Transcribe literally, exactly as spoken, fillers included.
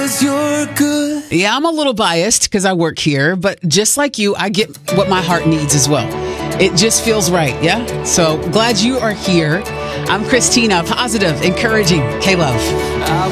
'cause you're good. Yeah, I'm a little biased because I work here, but just like you, I get what my heart needs as well. It just feels right, yeah? So glad you are here. I'm Christina, positive, encouraging, K-Love. I